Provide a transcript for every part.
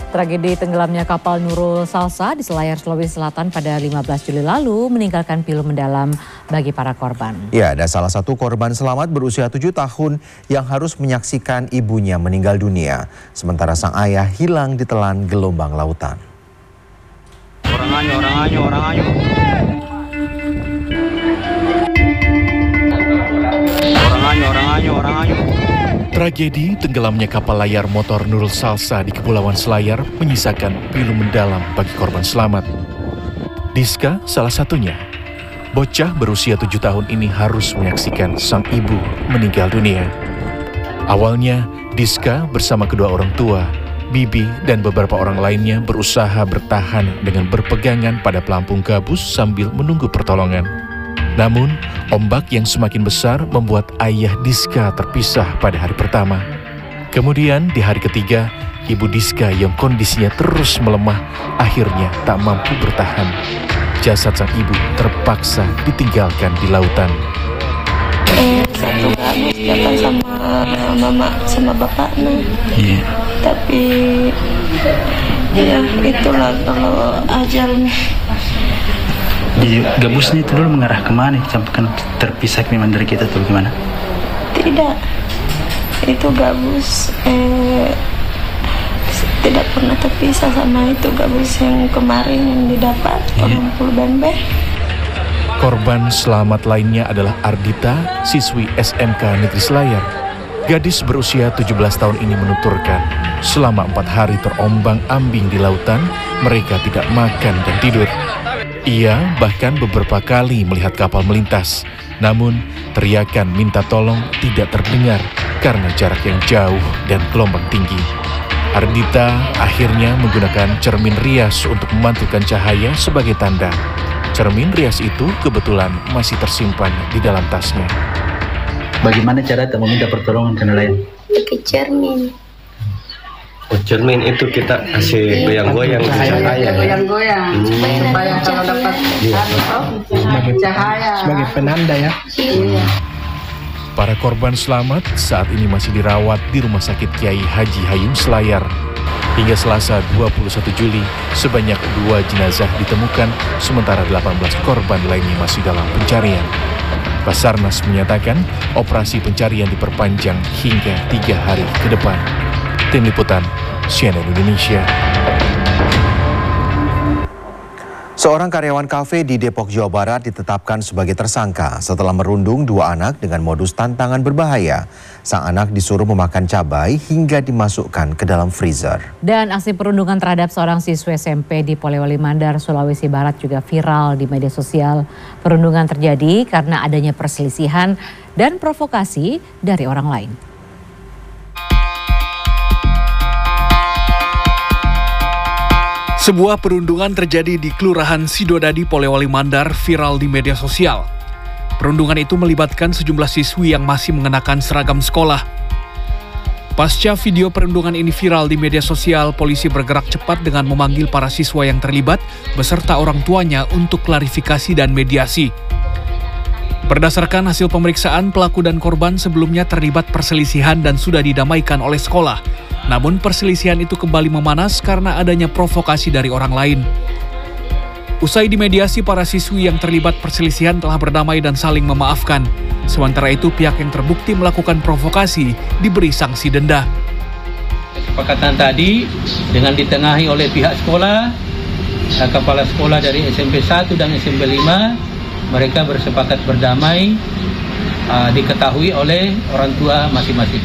Tragedi tenggelamnya kapal Nurul Salsa di Selayar, Sulawesi Selatan pada 15 Juli lalu meninggalkan pilu mendalam bagi para korban. Ya, ada salah satu korban selamat berusia 7 tahun yang harus menyaksikan ibunya meninggal dunia. Sementara sang ayah hilang ditelan gelombang lautan. Orang anyo. Tragedi tenggelamnya kapal layar motor Nurul Salsa di Kepulauan Selayar menyisakan pilu mendalam bagi korban selamat. Diska salah satunya. Bocah berusia 7 tahun ini harus menyaksikan sang ibu meninggal dunia. Awalnya, Diska bersama kedua orang tua, Bibi dan beberapa orang lainnya berusaha bertahan dengan berpegangan pada pelampung gabus sambil menunggu pertolongan. Namun, ombak yang semakin besar membuat ayah Diska terpisah pada hari pertama. Kemudian di hari ketiga, ibu Diska yang kondisinya terus melemah akhirnya tak mampu bertahan. Jasad sang ibu terpaksa ditinggalkan di lautan. Satu gabus jalan sama mama sama bapaknya. Tapi ya itulah kalau ajalnya. Di gabusnya itu dulu mengarah kemana? Sampai kan terpisah memang dari kita atau gimana? Tidak, itu gabus tidak pernah terpisah sama itu gabus yang kemarin yang didapat orang Pulbenbe. Korban selamat lainnya adalah Ardita, siswi SMK Negeri Selayar. Gadis berusia 17 tahun ini menuturkan, selama 4 hari terombang-ambing di lautan, mereka tidak makan dan tidur. Ia bahkan beberapa kali melihat kapal melintas, namun teriakan minta tolong tidak terdengar karena jarak yang jauh dan gelombang tinggi. Ardita akhirnya menggunakan cermin rias untuk memantulkan cahaya sebagai tanda. Cermin rias itu kebetulan masih tersimpan di dalam tasnya. Bagaimana cara tak meminta pertolongan ke nelayan? Pakai cermin. Oh, cermin itu kita kasih goyang-goyang cahaya. Goyang-goyang supaya kalau dapat cahaya sebagai penanda ya. Iya. Para korban selamat saat ini masih dirawat di Rumah Sakit Kiai Haji Hayum Selayar. Hingga Selasa 21 Juli, sebanyak 2 jenazah ditemukan, sementara 18 korban lainnya masih dalam pencarian. Basarnas menyatakan operasi pencarian diperpanjang hingga 3 hari ke depan. Tim Liputan CNN Indonesia. Seorang karyawan kafe di Depok, Jawa Barat ditetapkan sebagai tersangka setelah merundung 2 anak dengan modus tantangan berbahaya. Sang anak disuruh memakan cabai hingga dimasukkan ke dalam freezer. Dan aksi perundungan terhadap seorang siswa SMP di Polewali Mandar, Sulawesi Barat juga viral di media sosial. Perundungan terjadi karena adanya perselisihan dan provokasi dari orang lain. Sebuah perundungan terjadi di Kelurahan Sidodadi, Polewali Mandar, viral di media sosial. Perundungan itu melibatkan sejumlah siswi yang masih mengenakan seragam sekolah. Pasca video perundungan ini viral di media sosial, polisi bergerak cepat dengan memanggil para siswa yang terlibat beserta orang tuanya untuk klarifikasi dan mediasi. Berdasarkan hasil pemeriksaan, pelaku dan korban sebelumnya terlibat perselisihan dan sudah didamaikan oleh sekolah. Namun perselisihan itu kembali memanas karena adanya provokasi dari orang lain. Usai dimediasi, para siswi yang terlibat perselisihan telah berdamai dan saling memaafkan. Sementara itu, pihak yang terbukti melakukan provokasi diberi sanksi denda. Kesepakatan tadi dengan ditengahi oleh pihak sekolah, kepala sekolah dari SMP 1 dan SMP 5, mereka bersepakat berdamai, diketahui oleh orang tua masing-masing.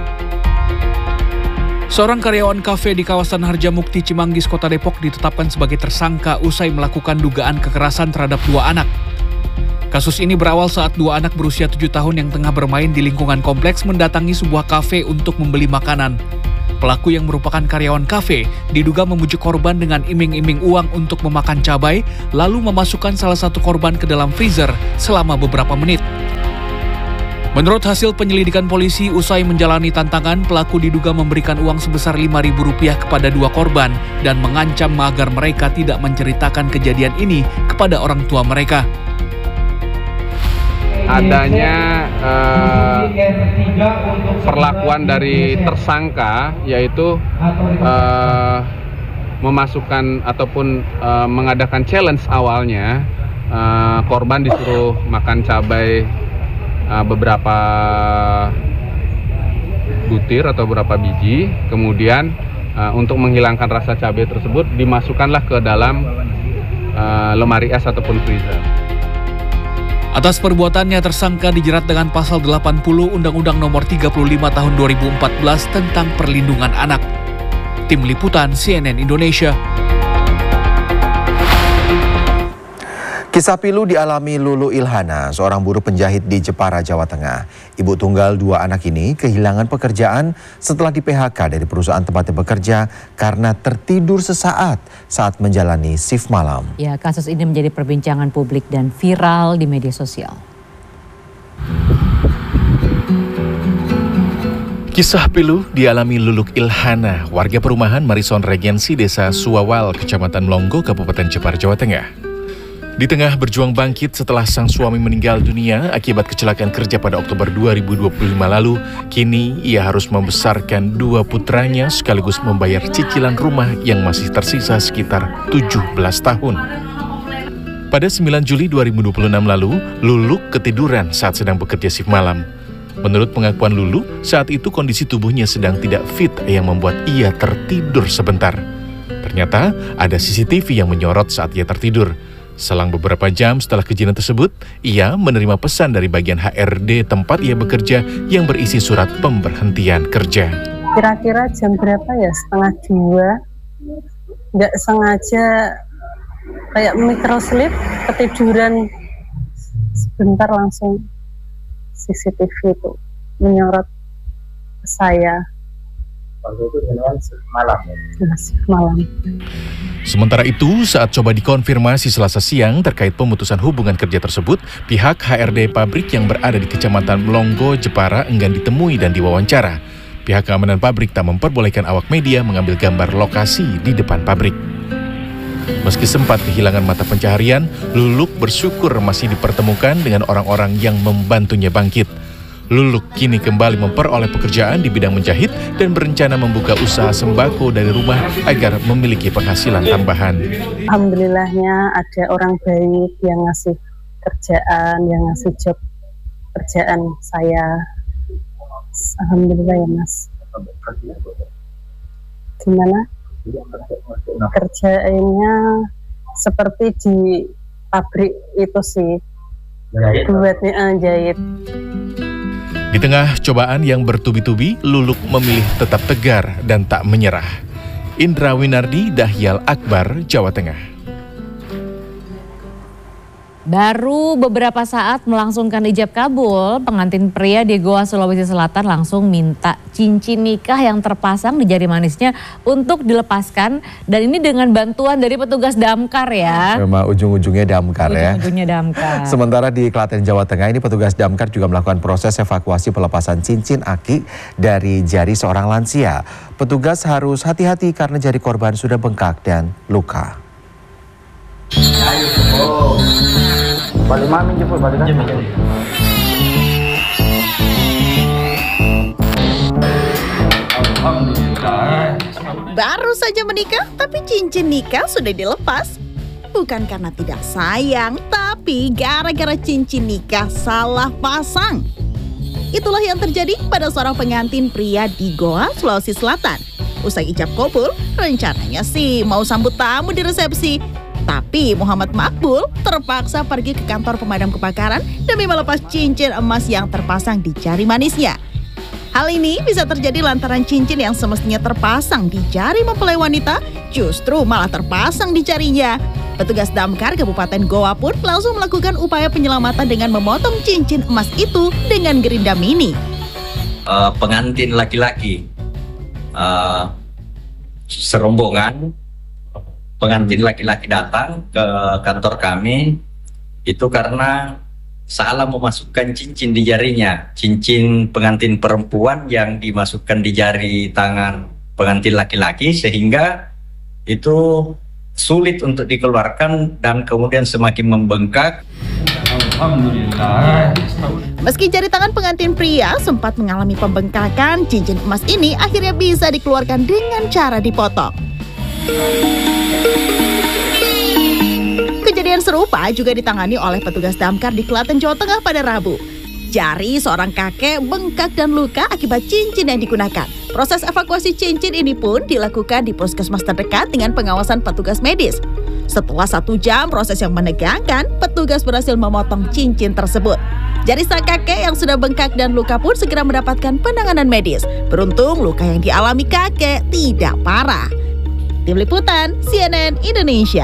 Seorang karyawan kafe di kawasan Harjamukti, Cimanggis, Kota Depok ditetapkan sebagai tersangka usai melakukan dugaan kekerasan terhadap 2 anak. Kasus ini berawal saat 2 anak berusia 7 tahun yang tengah bermain di lingkungan kompleks mendatangi sebuah kafe untuk membeli makanan. Pelaku yang merupakan karyawan kafe diduga membujuk korban dengan iming-iming uang untuk memakan cabai, lalu memasukkan salah satu korban ke dalam freezer selama beberapa menit. Menurut hasil penyelidikan polisi, usai menjalani tantangan, pelaku diduga memberikan uang sebesar Rp5.000 kepada 2 korban dan mengancam agar mereka tidak menceritakan kejadian ini kepada orang tua mereka. Adanya perlakuan dari tersangka, yaitu memasukkan ataupun mengadakan challenge awalnya, korban disuruh makan cabai beberapa butir atau beberapa biji, kemudian untuk menghilangkan rasa cabai tersebut dimasukkanlah ke dalam lemari es ataupun freezer. Atas perbuatannya tersangka dijerat dengan pasal 80 Undang-Undang Nomor 35 Tahun 2014 tentang Perlindungan Anak. Tim Liputan CNN Indonesia. Kisah pilu dialami Lulu Ilhana, seorang buruh penjahit di Jepara, Jawa Tengah. Ibu tunggal 2 anak ini kehilangan pekerjaan setelah di-PHK dari perusahaan tempatnya bekerja karena tertidur sesaat saat menjalani shift malam. Ya, kasus ini menjadi perbincangan publik dan viral di media sosial. Kisah pilu dialami Luluk Ilhana, warga perumahan Marison Regensi, Desa Suawal, Kecamatan Melonggo, Kabupaten Jepara, Jawa Tengah. Di tengah berjuang bangkit setelah sang suami meninggal dunia akibat kecelakaan kerja pada Oktober 2025 lalu, kini ia harus membesarkan 2 putranya sekaligus membayar cicilan rumah yang masih tersisa sekitar 17 tahun. Pada 9 Juli 2026 lalu, Luluk ketiduran saat sedang bekerja shift malam. Menurut pengakuan Lulu, saat itu kondisi tubuhnya sedang tidak fit yang membuat ia tertidur sebentar. Ternyata ada CCTV yang menyorot saat ia tertidur. Selang beberapa jam setelah kejadian tersebut, ia menerima pesan dari bagian HRD tempat ia bekerja yang berisi surat pemberhentian kerja. Kira-kira jam berapa ya? 1:30. Nggak sengaja kayak microslip, ketiduran sebentar langsung CCTV itu menyorot ke saya. Waktu itu dengan malam. Malam. Sementara itu, saat coba dikonfirmasi Selasa siang terkait pemutusan hubungan kerja tersebut, pihak HRD pabrik yang berada di Kecamatan Melonggo, Jepara enggan ditemui dan diwawancara. Pihak keamanan pabrik tak memperbolehkan awak media mengambil gambar lokasi di depan pabrik. Meski sempat kehilangan mata pencaharian, Luluk bersyukur masih dipertemukan dengan orang-orang yang membantunya bangkit. Luluk kini kembali memperoleh pekerjaan di bidang menjahit dan berencana membuka usaha sembako dari rumah agar memiliki penghasilan tambahan. Alhamdulillahnya ada orang baik yang ngasih kerjaan, yang ngasih job kerjaan saya. Alhamdulillah ya Mas. Gimana? Kerjaannya seperti di pabrik itu sih, buatnya jahit. Di tengah cobaan yang bertubi-tubi, Luluk memilih tetap tegar dan tak menyerah. Indra Winardi, Dahyal Akbar, Jawa Tengah. Baru beberapa saat melangsungkan ijab kabul, pengantin pria di Goa, Sulawesi Selatan langsung minta cincin nikah yang terpasang di jari manisnya untuk dilepaskan. Dan ini dengan bantuan dari petugas damkar ya. Memang ujung-ujungnya damkar ya. Ujung-ujungnya damkar. Sementara di Klaten, Jawa Tengah ini petugas damkar juga melakukan proses evakuasi pelepasan cincin aki dari jari seorang lansia. Petugas harus hati-hati karena jari korban sudah bengkak dan luka. Balik mami jemput, balik aja. Baru saja menikah, tapi cincin nikah sudah dilepas. Bukan karena tidak sayang, tapi gara-gara cincin nikah salah pasang. Itulah yang terjadi pada seorang pengantin pria di Goa, Sulawesi Selatan. Usai ijab kabul, rencananya sih mau sambut tamu di resepsi. Tapi Muhammad Makbul terpaksa pergi ke kantor pemadam kebakaran demi melepas cincin emas yang terpasang di jari manisnya. Hal ini bisa terjadi lantaran cincin yang semestinya terpasang di jari mempelai wanita justru malah terpasang di jarinya. Petugas damkar Kabupaten Goa pun langsung melakukan upaya penyelamatan dengan memotong cincin emas itu dengan gerinda mini. Pengantin laki-laki serombongan pengantin laki-laki datang ke kantor kami itu karena salah memasukkan cincin di jarinya. Cincin pengantin perempuan yang dimasukkan di jari tangan pengantin laki-laki sehingga itu sulit untuk dikeluarkan dan kemudian semakin membengkak. Alhamdulillah. Meski jari tangan pengantin pria sempat mengalami pembengkakan, cincin emas ini akhirnya bisa dikeluarkan dengan cara dipotong. Kejadian serupa juga ditangani oleh petugas damkar di Klaten, Jawa Tengah pada Rabu. Jari seorang kakek bengkak dan luka akibat cincin yang digunakan. Proses evakuasi cincin ini pun dilakukan di puskesmas terdekat dengan pengawasan petugas medis. Setelah 1 jam proses yang menegangkan, petugas berhasil memotong cincin tersebut. Jari sang kakek yang sudah bengkak dan luka pun segera mendapatkan penanganan medis. Beruntung luka yang dialami kakek tidak parah. Tim Liputan CNN Indonesia.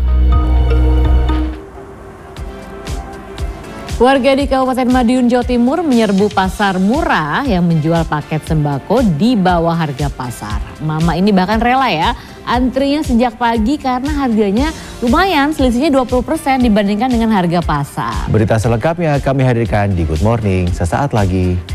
Warga di Kabupaten Madiun, Jawa Timur menyerbu pasar murah yang menjual paket sembako di bawah harga pasar. Mama ini bahkan rela ya, antrinya sejak pagi karena harganya lumayan, selisihnya 20% dibandingkan dengan harga pasar. Berita selengkapnya kami hadirkan di Good Morning sesaat lagi.